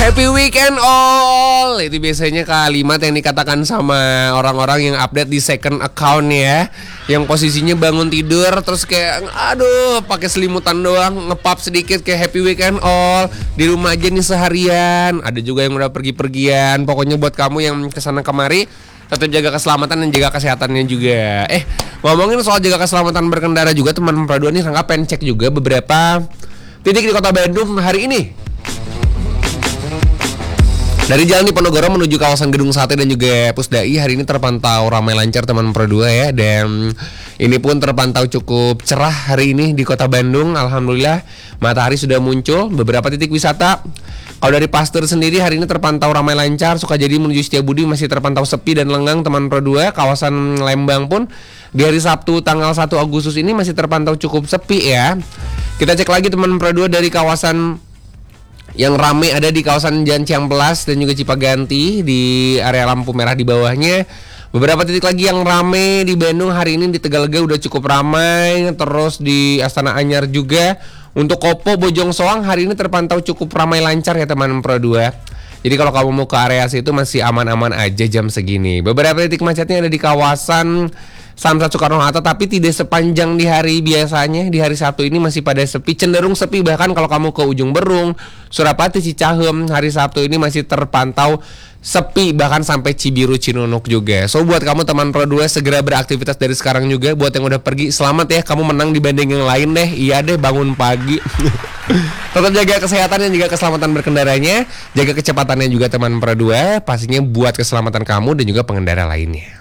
Happy weekend all. Itu biasanya kalimat yang dikatakan sama orang-orang yang update di second account ya, yang posisinya bangun tidur terus kayak aduh pakai selimutan doang, ngepap sedikit kayak happy weekend all, di rumah aja nih seharian. Ada juga yang udah pergi-pergian. Pokoknya buat kamu yang kesana kemari, tetap jaga keselamatan dan jaga kesehatannya juga. Ngomongin soal jaga keselamatan berkendara juga, teman Pradua nih Rangga pengen cek juga beberapa titik di kota Bandung hari ini. Dari Jalan Diponegoro menuju kawasan Gedung Sate dan juga Pusdai hari ini terpantau ramai lancar teman Pradua ya. Dan ini pun terpantau cukup cerah hari ini di kota Bandung. Alhamdulillah matahari sudah muncul. Beberapa titik wisata, kalau dari Pasteur sendiri hari ini terpantau ramai lancar. Sukajadi menuju Setiabudi masih terpantau sepi dan lengang teman Pradua. Kawasan Lembang pun di hari Sabtu tanggal 1 Agustus ini masih terpantau cukup sepi ya. Kita cek lagi teman Pradua dari kawasan yang ramai ada di kawasan Jalan Ciamplas dan juga Cipaganti di area lampu merah di bawahnya. Beberapa titik lagi yang ramai di Bandung hari ini di Tegalega udah cukup ramai. Terus di Astana Anyar juga. Untuk Kopo Bojong Soang hari ini terpantau cukup ramai lancar ya teman Pradua. Jadi kalau kamu mau ke area situ masih aman-aman aja jam segini. Beberapa titik macetnya ada di kawasan Samsat Soekarno-Hatta, tapi tidak sepanjang di hari biasanya. Di hari Sabtu ini masih pada sepi, cenderung sepi. Bahkan kalau kamu ke Ujung Berung, Surapati, Cicahem, hari Sabtu ini masih terpantau sepi, bahkan sampai Cibiru, Cinunuk juga. So buat kamu teman Pradua segera beraktivitas dari sekarang juga. Buat yang udah pergi, selamat ya, kamu menang dibanding yang lain deh. Iya deh, bangun pagi. Tetap jaga kesehatan dan juga keselamatan berkendaranya. Jaga kecepatannya juga teman Pradua. Pastinya buat keselamatan kamu dan juga pengendara lainnya.